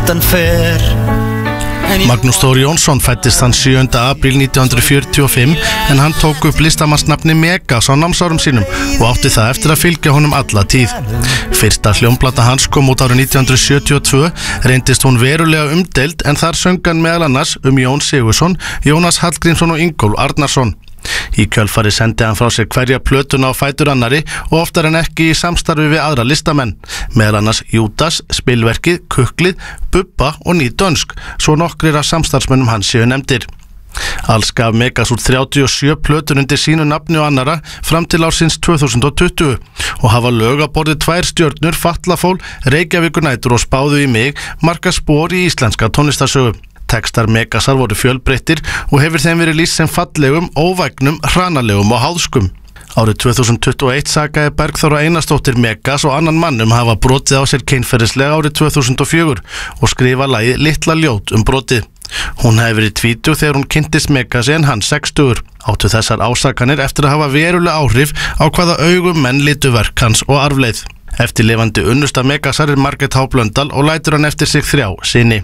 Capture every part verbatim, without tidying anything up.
undan fer. Magnús Þór Jónsson fæddist þann sjöunda apríl nítján hundruð fjörutíu og fimm en hann tók upp listamannsnafni Megas á námsárum sínum og átti það eftir að fylgja honum alla tíð. Fyrsta hljómplata hans kom út árið nítján hundruð sjötíu og tvö, reyndist hún verulega umdeild en þar söng hann meðal annars um Jón Sigurðsson, Jónas Hallgrímsson og Ingólf Arnarsson. Í kjölfari sendi hann frá sér hverja plötuna á fætur annari og oftar en ekki í samstarfi við aðra listamenn, meðal annars Júdas, Spilverkið, Kuklið, Bubba og Ný Dönsk, svo nokkrir af samstarfsmönnum hans séu nefndir. Alls gaf Megas út þrjátíu og sjö plötur undir sínu nafni og annara fram til ársins tvö þúsund og tuttugu og hafa lög á borði tvær stjörnur, Fatlafól, Reykjavíkurnætur og Spáðu í mig marka spor í íslenska tónlistarsögu. Textar Megasar voru fjölbreyttir og hefur þeim verið lýst sem fallegum, óvægnum, hranalegum og háðskum. Árið tvö þúsund tuttugu og eitt sakaði Bergþóra Einarsdóttir Megas og annan mann um hafa brotið á sér kynferðislega árið tvö þúsund og fjögur og skrifa lagið Litla ljót um brotið. Hún hefði verið tvítug þegar hún kynntist Megasi en hann sextugur. Áttu þessar ásakanir eftir að hafa verulega áhrif á hvaða augum menn litu verk hans og arfleið. Eftirlifandi unnusta Megasar er Margrét H. Blöndal og lætur hann eftir sig þrjá syni.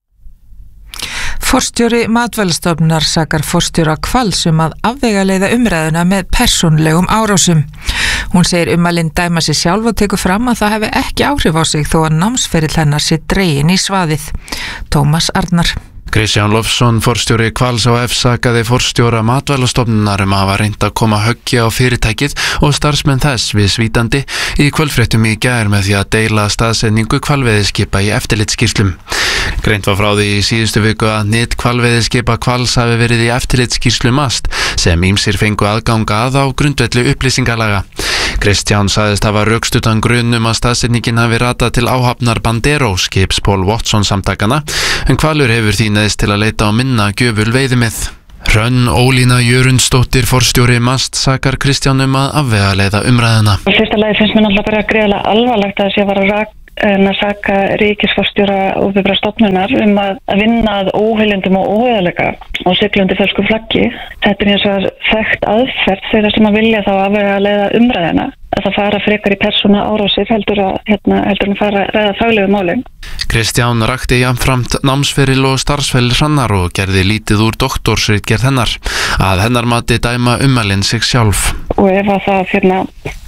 Forstjóri Matvælastofnunar sakar forstjóra Hvals um að afvegaleiða umræðuna með persónulegum árásum. Hún segir ummælin dæma sig sjálf og tekur fram að það hefði ekki áhrif á sig þó að námsferill hennar sé dregin í svaðið. Tómas Arnar. Kristján Lofsson, forstjóri Hvals á F sakaði forstjóra Matvælastofnunar um að hafa reynt að koma höggi á fyrirtækið og starfsmenn þess við svítandi í kvöldfréttum í gær með því að deila staðsetningu hvalveiðiskipa í eftirlitsskýrslum. Greint var frá því í síðustu viku að nyt hvalveiðiskipa Hvals hafi verið í eftirlitsskýrslu MAST sem ýmsir fengu aðganga að á grundvelli upplýsingalaga. Kristján sagðist hafa rökstuddan grun um að staðsetningin hafi ratað til áhafnar Bandero skips Paul Watson samtakana en Hvalur hefur því neðist til að leita á minna gjöful veiðimið. Hrönn Ólína Jörundsdóttir forstjóri MAST sakar Kristján um að afvegaleiða umræðuna. Í fyrsta lagi finnst mér náttúrulega bara greiðlega alvarlegt að þessi var að rak en að saka ríkisforstjóra opinberra stofnunar um að vinna að óheilindum og óeðalega og sigla undir fölsku flaggi. Þetta er eins og þekkt aðferð þeirra sem að vilja þá afvegaleiða umræðina að það fara frekar í persóna árásir heldur að hérna, heldur að fara að ræða faglegu málin. Kristján rakti jafnframt námsferil og starfsferil Hrannar og gerði lítið úr doktorsritgerð hennar að hennar mati dæma ummælin sig sjálf. Og ef að það hérna,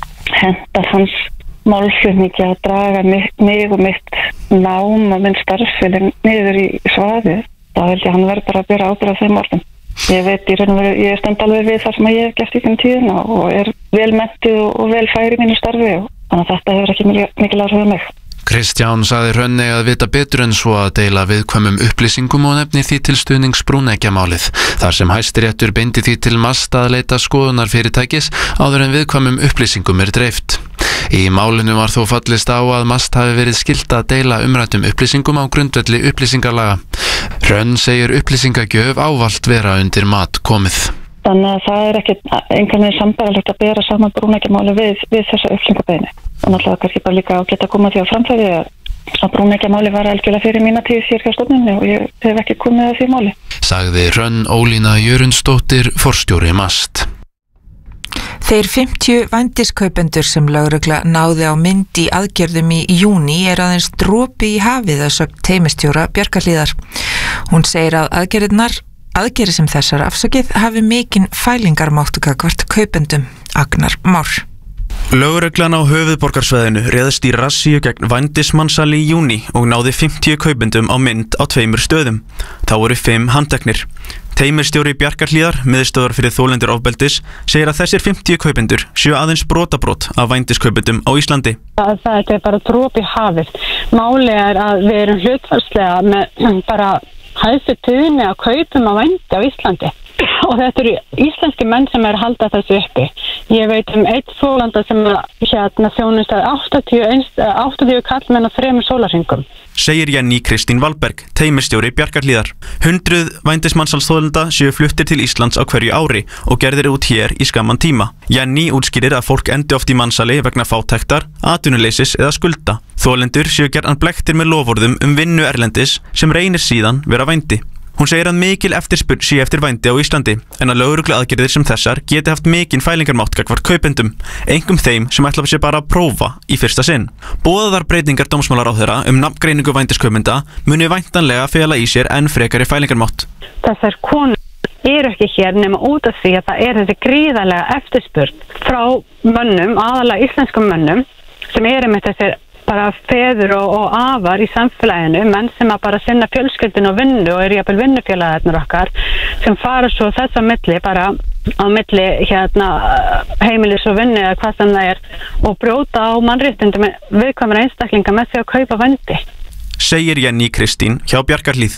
hentar hans málflutningi að draga mig, mig og mitt nám og minn starfsfélin niður í svaðið, þá held ég að hann verður bara að bera ábyrgð á þeim orðum. Ég veit, í raun og veru, ég stend alveg við það sem ég hef gert í þeim tíðina og er vel menntuð og vel fær í mínu starfi og þannig að þetta hefur ekki mikil áhrif á mig. Kristján sagði Hrönni að vita betur en svo að deila viðkvæmum upplýsingum og nefni því til stuðnings brúneggja-málið, þar sem Hæstiréttur beindi því til MAST að leita skoðunar fyrirtækis áður en viðkvæmum upplýsingum er dreift. Í málinu var þó fallist á að MAST hafi verið skylt að deila umræddum upplýsingum á grundvelli upplýsingalaga. Hrönn segir upplýsingagjöf ávallt vera undir mat komið. Þannig að það er ekki einhvern veginn sambærilegt að bera saman brúneggjamáli við, við þessa upplýsingabeini. Og náttúrulega kannski bara líka að geta komað því á framfæri að brúneggjamáli var algjörlega fyrir mína tíð hér hjá stofnuninni og ég hef ekki komið að því máli. Sagði Hrönn Ólína Jörundsdóttir forstjóri MAST. Þeir fimmtíu vændiskaupendur sem lögregla náði á mynd í aðgerðum í júní er aðeins dropi í hafið að sögn teymistjóra Bjarkarhlíðar. Hún segir að aðgerðirnar Aðgerði sem þessar afsakið hafi mikinn fælingarmáttu gagnvart kaupendum. Agnar Már. Lögreglan á höfuðborgarsvæðinu réðst í rassíu gegn vændismannsali í júní og náði fimmtíu kaupendum á mynd á tveimur stöðum. Þá voru fimm handteknir. Teymirstjóri Bjarkarhlíðar, miðstöðvar fyrir þolendur ofbeldis, segir að þessir fimmtíu kaupendur séu aðeins brotabrót af vændiskaupendum á Íslandi. Það, það er bara dropi í hafið. Máli er að við erum hlutfallslega með bara hæstu tíðni að kaupum á vændi á Íslandi og þetta eru íslenski menn sem er að halda þessu uppi. Ég veit um eitt þolanda sem hérna þjónustar áttatíu kallmenn á þremur sólarhringum. Segir Jenny Kristín Valberg, teymirstjóri Bjarkarhlíðar. Hundruð vændismannshalsþolenda séu fluttir til Íslands á hverju ári og gerðir út hér í skamman tíma. Jenny útskýrir að fólk endi oft í mansali vegna fátæktar, atvinnuleysis eða skulda. Þolendur séu gjarnan blekktir með loforðum um vinnu erlendis sem reynir síðan vera vændi. Hún segir að mikil eftirspurn sé eftir vændi á Íslandi en að lögregluaðgerðir sem þessar geti haft mikinn fælingarmátt gagnvart kaupendum, einkum þeim sem ætla sér bara að prófa í fyrsta sinn. Boðaðar breytingar dómsmálaráðherra um nafngreiningu vændiskaupenda muni væntanlega fela í sér enn frekari fælingarmátt. Þessar konur eru ekki hér nema út af því að það er þessi gríðarlega eftirspurn frá mönnum, aðalega íslenskum mönnum, sem eru með þessir bara feður og, og afar í samfélaginu, menn sem að bara sinna fjölskyldun og vinnu og eru jafnvel vinnufélagarnir okkar sem fara svo þess að milli bara á milli hérna heimilis og vinnu eða hvað sem það er og brjóta á mannréttindum viðkvæmra einstaklinga með því að kaupa vændi. Segir Jenny Kristín hjá Bjarkarhlíð.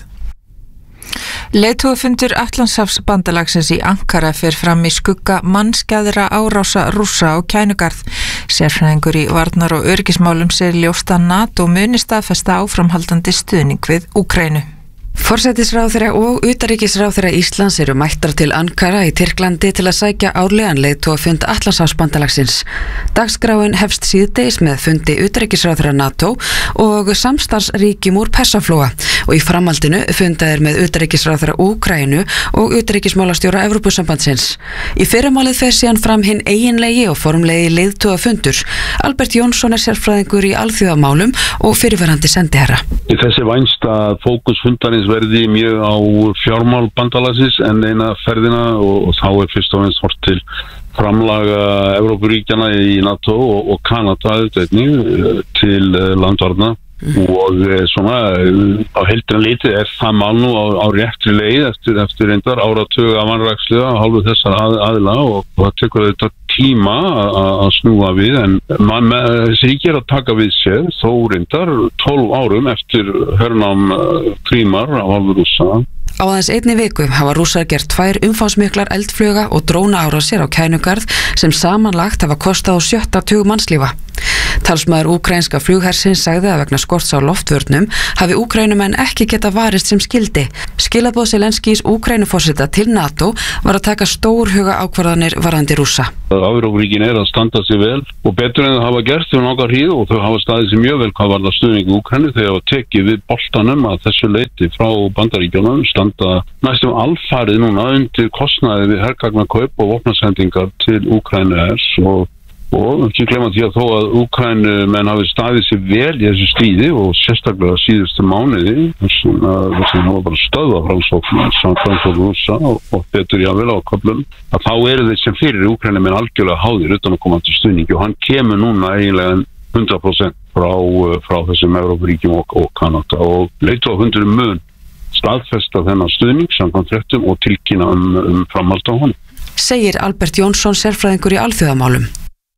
Leiðtogafundur Atlantshafsbandalagsins í Ankara fer fram í skugga mannskæðra árása Rússa á Kænugarð. Sérfræðingur í varnar- og öryggismálum segir ljóst að NATO muni staðfesta áframhaldandi stuðning við Úkraínu. Forsætisráðherra og utanríkisráðherra Íslands eru mættar til Ankara í Tyrklandi til að sækja árlegan leiðtogafund Atlantshafsbandalagsins. Dagskráin hefst síðdegis með fundi utanríkisráðherra NATO og samstarfsríkjum úr Persaflóa og í framhaldinu fundaðir með utanríkisráðherra Úkraínu og utanríkismálastjóra Evrópusambandsins. Í fyrramálið fer síðan fram hinn eiginlegi og formlegi leiðtogafundur. Albert Jónsson er sérfræðingur í alþjóðamálum og fyrirverandi sendiherra. Þessi vænsta fókusfundarins verði mjög á fjármál bandalagsins en eina ferðina og, og þá er fyrst og fremst hort til framlaga Evrópuríkjana í NATO og, og Kanada einnig til landvarna mm. og svona á heildina litið er það mál nú á, á réttri leið eftir, eftir reyndar áratuga vanræksluða á hálfu þessar að, aðila og, og það tekur þetta tíma að snúa við en man, þessi ríki er að taka við sér þó reyndar tólf árum eftir hernám Krímar á hálfu Rússa. Á aðeins einni viku hafa Rússar gert tvær umfangsmiklar eldfluga og drónaárásir á Kænugarð sem samanlagt hafa kostað á sjötta tug mannslífa. Talsmaður úkraínska flughersins sagði að vegna skorts á loftvörnum hafi Úkrænumenn ekki geta varist sem skildi. Skilaboð Zelenskís Úkrænuforseta til NATO var að taka stórhuga ákvarðanir varðandi Rússa. Evrópuríkin er að standa sig vel og betur en það hafa gert um nokkar hríð og þau hafa staðið sig mjög vel hvað varðar stuðning Úkraínu þegar hafa tekið við boltanum að þessu leyti frá Bandaríkjunum standa næstum alfarið núna undir kostnaði við hergagnakaup og vopnasendingar til Úkraínu og og ekki glemma því að þó að Úkraínumenn hafi staðið sér vel í þessu stríði og sérstaklega síðustu mánuði þessum að það var bara stöðva framsókn samframsókn Rússa og, og betur jável á köflum að þá eru þeir sem fyrir Úkraínumenn algjörlega háðir utan að koma til stuðningi og hann kemur núna eiginlega hundrað prósent frá, frá þessum Evrópuríkjum og, og Kanada og leiðtogafundur mun staðfesta þennan stuðning samkvæmt fréttum og tilkynna um, um framhald á honum. Segir Albert Jónsson sérfræðingur í alþjóðamálum.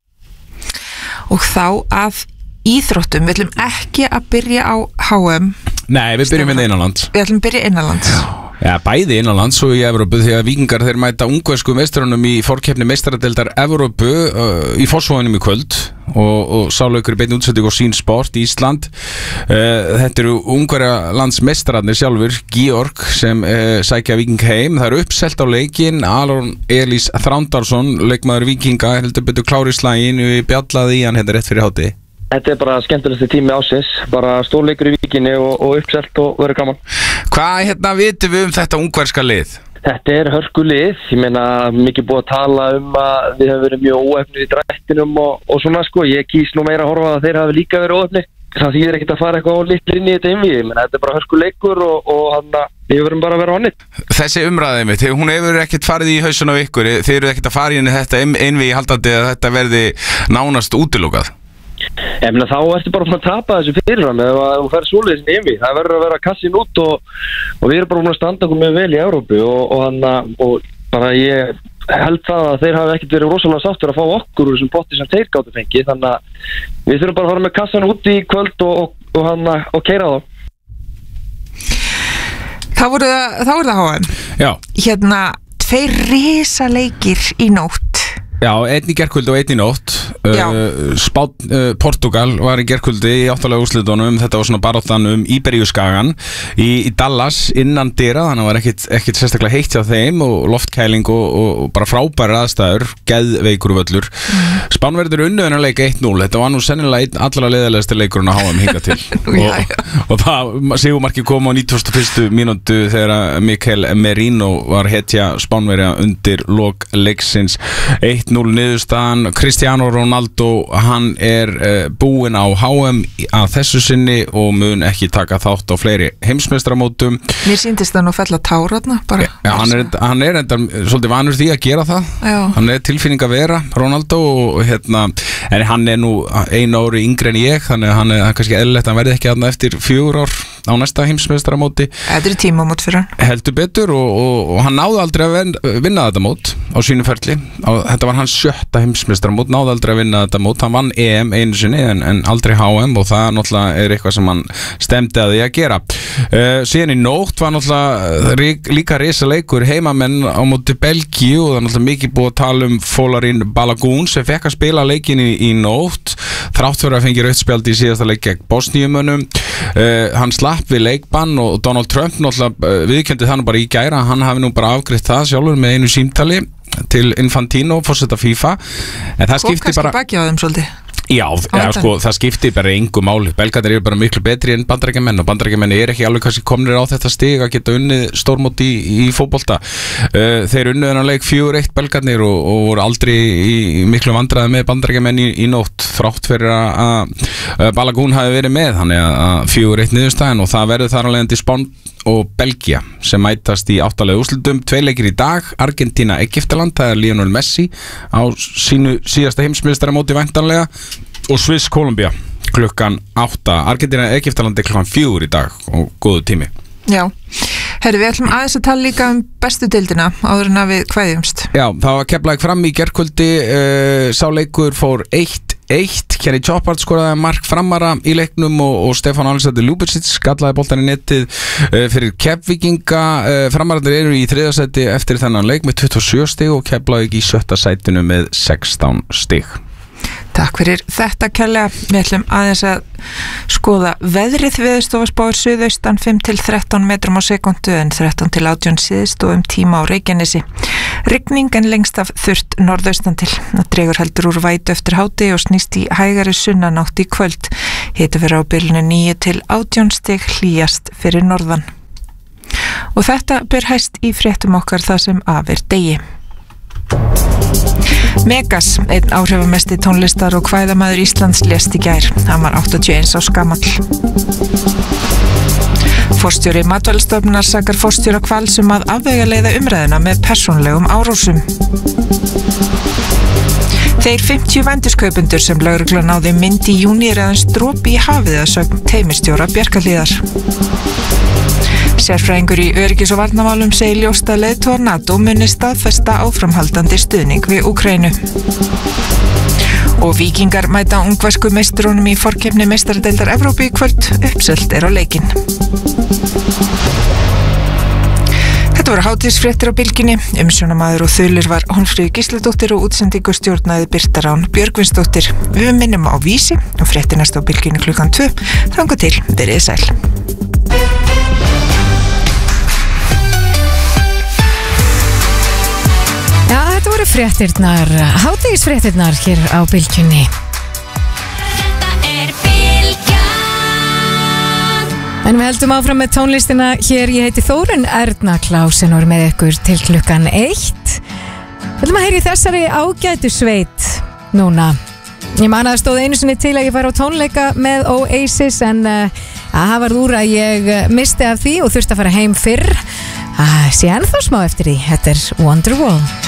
Og þá að íþróttum, við ætlum ekki að byrja á H M. Nei, við byrjum inn innanlands. Við ætlum að byrja innanlands. Já, bæði innanlands og í Evrópu þegar Víkingar þeir mæta ungversku meistarunum í forkeppni meistaradeildar Evrópu uh, í Fossvoginum í kvöld og, og sáleikur í beinni útsendingu á Sín Sport í Ísland. Uh, þetta eru ungverjalands meistararnir sjálfur, Georg, sem uh, sækja Víking heim. Það eru uppselt á leikinn, Aron Elís Þrándarsson, leikmaður Víkinga, heldur betur klári í slaginn, við bjallaði í hann hérna rétt fyrir hádegi. Þetta er bara skemmtilegsti tími ásins, bara stórleikur í Víkinni og, og uppselt og verður gaman. Hvað hérna vitum við um þetta ungverska lið? Þetta er hörku lið, ég meina mikið búið að tala um að við hefum verið mjög óefnir í drættinum og, og svona sko, ég kýs nú meira að horfa að þeir hafi líka verið óefnir. Það þýðir ekkert að fara eitthvað á litli inn í þetta innvíð, ég meina þetta er bara hörku leikur og, og hann að við verðum bara að vera onnit. Þessi umræðið mitt, hún hefur ekkert farið í hausun á ykkur, þeir eru ekkert að fara inn í þetta innvíð haldandi að þetta verði nánast útilokað. Ég meina þá ertu bara að tapa þessu fyrirfram eða þú færð svoleiðis inn í innvíð. Það verður að vera kassin út og, og við erum bara að standa okkur með vel í Evrópu og, og, hann, og bara ég held það að þeir hafi ekkert verið rosalega sáttur að fá okkur úr þessum potti sem þeir gátu fengi þannig að við þurfum bara að fara með kassan út í kvöld og, og, og, hann, og keyra þá. Þá voru það, þá voru það H M. Já. Hérna, tveir risaleikir í nótt Já, einn í gerkvöldi og einn í nótt uh, Spán, uh, Portugal var í gerkvöldi í áttalega úrslitunum. Þetta var svona baráttan um Íberíuskagan í, í Dallas innan dyra, þannig að það var ekkit, ekkit sérstaklega heitt hjá þeim og loftkæling og, og, og bara frábæri aðstæður, geðveikur völlur. mm. Spánverður unnu þennan leik eitt núll. Þetta var nú sennilega einn allra leiðilegasti leikurinn að H M hinga til og, og það sigurmarkið kom á nítugasta og fyrstu mínútu þegar Mikael Merino var hetja Spánverja undir lok leiksins. Eitt núll niðurstaðan. Cristiano Ronaldo, hann er uh, búinn á H M að þessu sinni og mun ekki taka þátt á fleiri heimsmeistaramótum. Mér sýndist það nú fell að táratna bara. Ja, hann er, hann er enda svolítið vanur því að gera það. Já. Hann er tilfinning að vera Ronaldo og hérna, en hann er nú einu ári yngri en ég, þannig að hann er kannski eðlilegt, hann verði ekki aðna eftir fjögur ár á næsta heimsmeistaramóti. Þetta er tímamót fyrir hann. Heldur betur og, og, og hann náði aldrei að vinna þetta mót á sínu ferli. Þetta var hans sjötta heimsmeistaramót, náði aldrei að vinna þetta mót. Hann vann E M einu sinni en, en aldrei H M og það náttúrulega er eitthvað sem hann stemdi að því að gera. Uh, síðan í nótt var náttúrulega líka risaleikur, heimamenn á móti Belgíu og það er náttúrulega mikið búið að tala um Folarin Balogun sem fekk að spila leikin í, í nótt þrátt fyrir að fengi rautt spjald í síðasta leik gegn Bosníumönnum. Uh, hann slapp við leikbann og Donald Trump náttúrulega uh, viðurkenndi það nú bara í gæra, hann hafi nú bara afgreitt það sjálfur með einu símtali til Infantino, forseta FIFA, en það skipti bara... Og kannski baki á þeim svolítið. Já, ja, sko, það skipti bara engu máli. Belgarnir eru bara miklu betri en bandarækjamenn og bandarækjamenn er ekki alveg kannski komnir á þetta stig að geta unnið stórmót í, í fótbolta. Uh, þeir unnuð þennan leik fjögur eitt Belgarnir og, og voru aldrei í, í miklu vandræði með bandarækjamenn í, í nótt þrátt fyrir að Balogun hafi verið með, þannig að fjögur eitt niðurstaðan og það verður þar alveg til Spán og Belgia sem mætast í áttalega úrslitum. Tvei leikir í dag, Argentína Egyptaland, það er Lionel Messi á sínu síðasta heimsmeistaramóti væntanlega, og Sviss Kolumbía klukkan átta. Argentína Egyptaland er klukkan fjögur í dag og góðu tími. Já, herru, við ætlum aðeins að tala líka um bestu deildina áður en að við kveðjumst. Já, það var Keflavík Fram í gærkvöldi, uh, sá leikur fór eitt eitt, Kenny Choppard skoraði mark Framara í leiknum og, og Stefán Alexander Ljúbicic skallaði boltan í netið uh, fyrir Kefvíkinga. uh, Framararnir eru í þriðja sæti eftir þennan leik með tuttugu og sjö stig og Keflavík í sjötta sætinu með sextán stig. Takk fyrir þetta kærlega. Við ætlum aðeins að skoða veðrið. Veðurstofa spáir suðaustan fimm til þrettán metrum á sekundu en þrettán til átján síðst og um tíma á Reykjanesi. Rigning en lengst af þurrt norðaustan til. Það dregur heldur úr vætu eftir hádegi og snýst í hægari sunnanátt í kvöld. Hiti fyrir á bilinu níu til átján stig, hlýjast fyrir norðan. Og þetta ber hæst í fréttum okkar það sem af er degi. Megas, einn áhrifamesti tónlistar og kvæðamaður Íslands, lést í gær. Hann var áttatíu og eins árs gamall. Forstjóri Matvælastofnunar sakar forstjóra Hvals um að afvegaleiða umræðuna með persónulegum árósum. Þeir fimmtíu vændiskaupendur sem lögregla náði mynd í júní er aðeins dropi í hafið að sögn teymisstjóra Bjarkarhlíðar. Sérfræðingur í öryggis- og varnarmálum segir ljóst að leiðtogar NATO muni staðfesta áframhaldandi stuðning við Úkraínu. Og Víkingar mæta ungversku meisturunum í forkeppni meistaradeildar Evrópu í kvöld, uppselt er á leikinn. Þetta voru hátíðisfréttir á Bylgjunni. Umsjónamaður og þulir var Hólmfríður Gísladóttir og útsendingu stjórnaði Birta Rán Björgvinsdóttir. Við minnum á Vísi og fréttir næst á Bylgjunni klukkan tvö. Þangað til, verið sæl. Já, þetta voru fréttirnar, hátíðisfréttirnar hér á Bylgjunni. En við heldum áfram með tónlistina hér. Ég heiti Þórunn Erna Klásen og er með ykkur til klukkan eitt. Við heldum að heyri þessari ágætu sveit núna. Ég man að það stóð einu sinni til að ég fær á tónleika með Oasis en uh, það var úr að ég misti af því og þurfti að fara heim fyrr. Uh, sé ennþá smá eftir því. Þetta er Wonderwall.